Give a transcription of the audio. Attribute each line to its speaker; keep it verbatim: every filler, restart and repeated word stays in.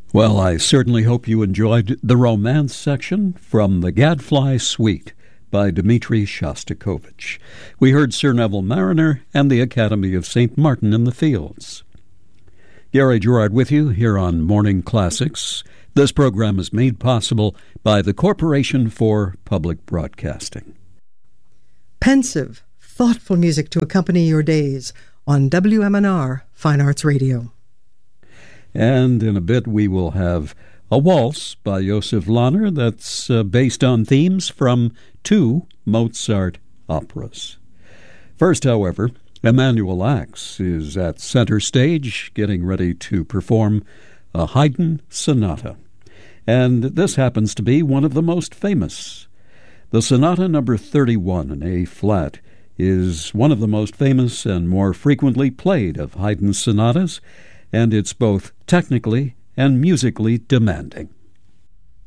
Speaker 1: Well, I certainly hope you enjoyed the romance section from The Gadfly Suite by Dmitri Shostakovich. We heard Sir Neville Mariner and the Academy of Saint Martin in the Fields. Gary Gerard with you here on Morning Classics. This program is made possible by the Corporation for Public Broadcasting.
Speaker 2: Pensive, thoughtful music to accompany your days on W M N R Fine Arts Radio.
Speaker 1: And in a bit we will have a waltz by Josef Lahner that's uh, based on themes from two Mozart operas. First, however, Emanuel Ax is at center stage getting ready to perform a Haydn sonata. And this happens to be one of the most famous. The Sonata number thirty-one in A-flat is one of the most famous and more frequently played of Haydn's sonatas, and it's both technically and musically demanding.